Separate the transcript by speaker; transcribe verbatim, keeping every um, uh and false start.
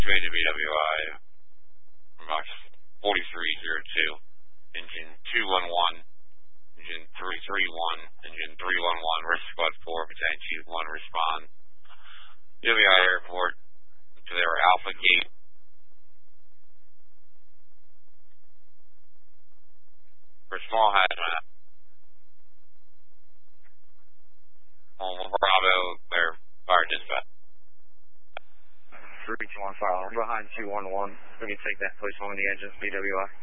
Speaker 1: Train to B W I, Box forty-three zero two, engine two one one, engine three three one, engine three one one, Rescue Squad four, Battalion Chief one, respond. B W I Airport to their Alpha Gate. For small hazmat. Home Bravo, clear fire dispatch.
Speaker 2: three two one fire alarm behind two one one. We can take that place on the engines, B W I.